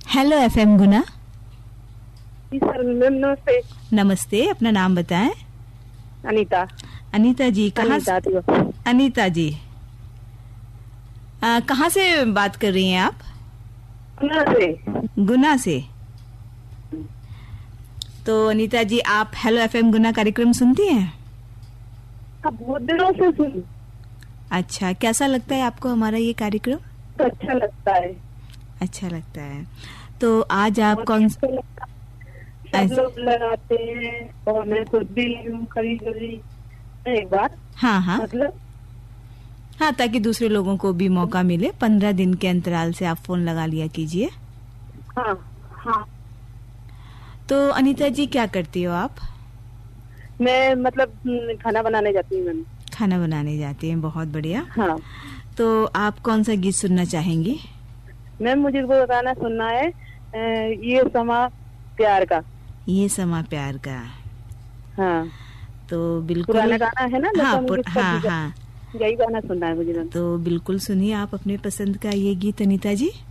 Hello FM गुना। जी sir, ma'am नमस्ते। नमस्ते, अपना नाम बताएं। अनीता। अनीता जी कहाँ अनीता से? अनीता जी कहाँ से बात कर रही हैं आप? गुना से। गुना से। तो अनीता जी, आप हेलो एफएम गुना कार्यक्रम सुनती हैं? अब बहुत दिनों से सुन। अच्छा, कैसा लगता है आपको हमारा ये कार्यक्रम? तो अच्छा लगता है। अच्छा लगता है। तो आज आप कौन अच्छा लगता है। सब लोग लगाते हैं और मैं खुद भी कभी एक बार। हाँ हाँ मतलब हाँ, ताकि दूसरे लोगों को भी मौका मिले। 15 दिन के अंतराल से आप फोन लगा लिया कीजिए। हाँ हाँ। तो अनीता जी, क्या करती हो आप? मैं मतलब खाना बनाने जाती हूँ मैम। खाना बनाने जाती हैं, बहुत बढ़िया। हाँ तो आप कौन सा गीत सुनना चाहेंगी? मैम, मुझे वो गाना सुनना है, ये समा प्यार का। ये समा प्यार का। हाँ, तो बिल्कुल। पुराना गाना है ना, हाँ लता मंगेशकर हाँ जी का। हाँ। यही गाना सुनना है मुझे मैम। तो बिल्कुल सुनिए आप अपने पसंद का ये गीत अनीता जी।